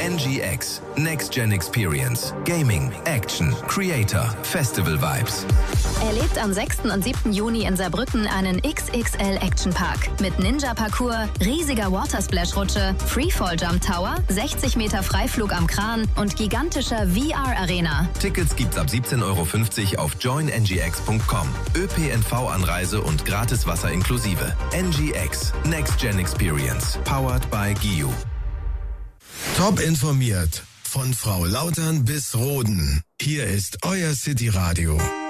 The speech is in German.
NGX, Next Gen Experience, Gaming, Action, Creator, Festival Vibes. Erlebt am 6. und 7. Juni in Saarbrücken einen XXL Action Park mit Ninja-Parcours, riesiger Watersplash-Rutsche, Freefall-Jump Tower, 60 Meter Freiflug am Kran und gigantischer VR-Arena. Tickets gibt's ab 17,50 € auf joinngx.com. ÖPNV-Anreise und gratis Wasser inklusive. NGX, Next Gen Experience, powered by GIU. Top informiert. Von Frau Lautern bis Roden. Hier ist euer City Radio.